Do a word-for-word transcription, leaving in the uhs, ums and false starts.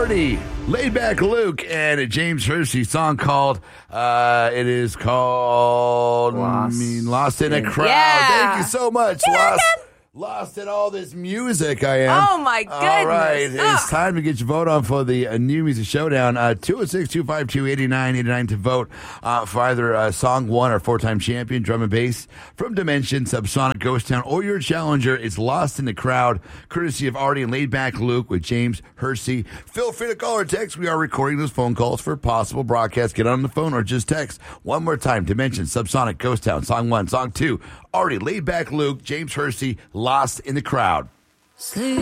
Artie, Laid Back Luke, and James Hersey song called, uh, it is called Lost, I mean, Lost in a Crowd. Yeah. Thank you so much, Lost. Lost in all this music, I am. Oh, my goodness. All right, Ugh. it's time to get your vote on for the uh, New Music Showdown. Uh, two oh six, two five two, eight nine eight nine to vote uh, for either uh, Song one or four-time champion, drum and bass from Dimension, Subsonic, Ghost Town, or your challenger is Lost in the Crowd, courtesy of Artie and Laid Back Luke with James Hersey. Feel free to call or text. We are recording those phone calls for possible broadcast. Get on the phone or just text. One more time, Dimension, Subsonic, Ghost Town, Song one, Song two, Artie, Laid Back Luke, James Hersey, Lost in the Crowd. Sleep.